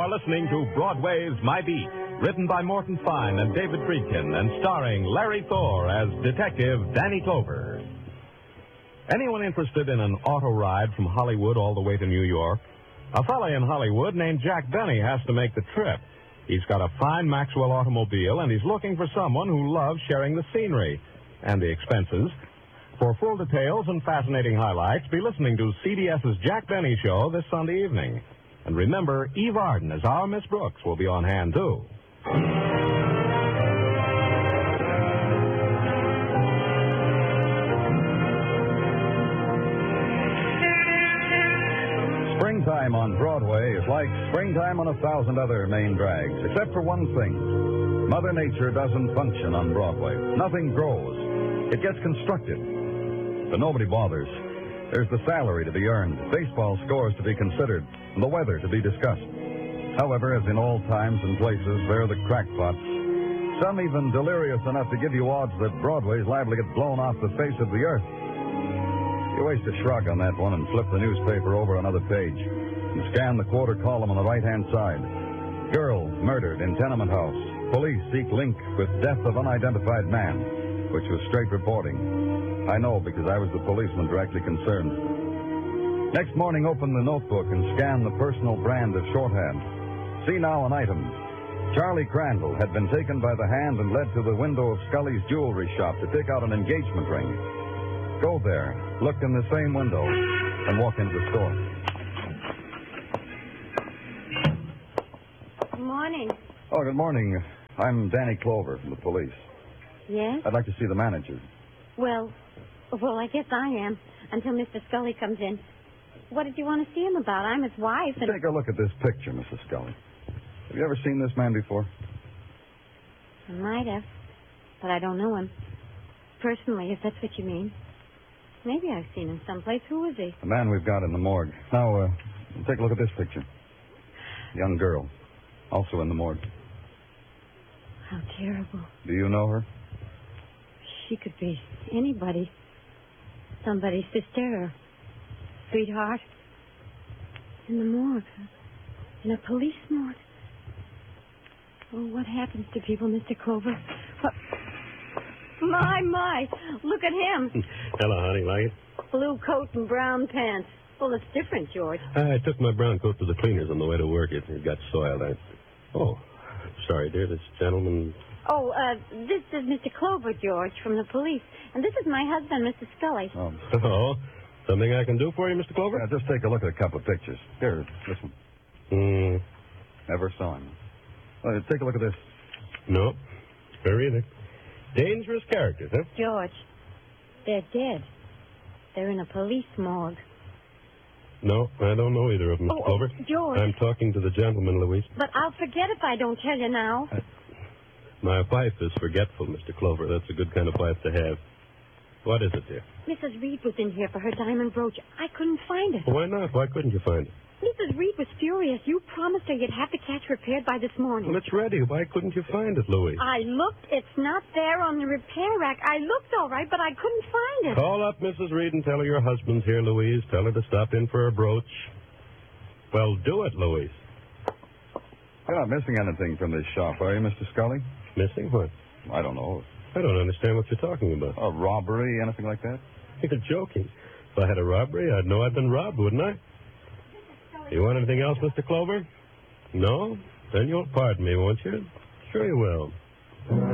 are listening to Broadway's My Beat, written by Morton Fine and David Friedkin, and starring Larry Thor as Detective Danny Clover. Anyone interested in an auto ride from Hollywood all the way to New York? A fella in Hollywood named Jack Benny has to make the trip. He's got a fine Maxwell automobile, and he's looking for someone who loves sharing the scenery and the expenses. For full details and fascinating highlights, be listening to CBS's Jack Benny Show this Sunday evening. And remember, Eve Arden as our Miss Brooks will be on hand, too. Springtime on Broadway is like springtime on 1,000 other main drags, except for one thing. Mother Nature doesn't function on Broadway. Nothing grows. It gets constructed. But nobody bothers. There's the salary to be earned, baseball scores to be considered, and the weather to be discussed. However, as in all times and places, there are the crackpots. Some even delirious enough to give you odds that Broadway's liable to get blown off the face of the earth. You waste a shrug on that one and flip the newspaper over another page and scan the quarter column on the right-hand side. Girl murdered in tenement house. Police seek link with death of unidentified man, which was straight reporting. I know because I was the policeman directly concerned. Next morning, open the notebook and scan the personal brand of shorthand. See now an item. Charlie Crandall had been taken by the hand and led to the window of Scully's jewelry shop to pick out an engagement ring. Go there, look in the same window, and walk into the store. Good morning. Oh, good morning. I'm Danny Clover from the police. Yes? I'd like to see the manager. Well, I guess I am, until Mr. Scully comes in. What did you want to see him about? I'm his wife, and... Take a look at this picture, Mrs. Scully. Have you ever seen this man before? I might have, but I don't know him. Personally, if that's what you mean. Maybe I've seen him someplace. Who is he? The man we've got in the morgue. Now, take a look at this picture. Young girl, also in the morgue. How terrible. Do you know her? She could be anybody. Somebody's sister or sweetheart. In the morgue. In a police morgue. Oh, what happens to people, Mr. Clover? What? My. Look at him. Hello, honey. Like it? Blue coat and brown pants. Well, it's different, George. I took my brown coat to the cleaners on the way to work. It got soiled. Oh, sorry, dear. This gentleman... Oh, this is Mr. Clover, George, from the police. And this is my husband, Mr. Scully. Oh, something I can do for you, Mr. Clover? Yeah, just take a look at a couple of pictures. Here, this one. Never saw him. Take a look at this. No, her either. Dangerous characters, huh? George, they're dead. They're in a police morgue. No, I don't know either of them, Mr. Clover. George. I'm talking to the gentleman, Louise. But I'll forget if I don't tell you now. My wife is forgetful, Mr. Clover. That's a good kind of wife to have. What is it, dear? Mrs. Reed was in here for her diamond brooch. I couldn't find it. Why not? Why couldn't you find it? Mrs. Reed was furious. You promised her you'd have the catch repaired by this morning. Well, it's ready. Why couldn't you find it, Louise? I looked. It's not there on the repair rack. I looked all right, but I couldn't find it. Call up Mrs. Reed and tell her your husband's here, Louise. Tell her to stop in for a brooch. Well, do it, Louise. You're not missing anything from this shop, are you, Mr. Scully? Missing what? I don't know. I don't understand what you're talking about. A robbery, anything like that? You're joking. If I had a robbery, I'd know I'd been robbed, wouldn't I? You want anything else, Mr. Clover? No? Then you'll pardon me, won't you? Sure you will.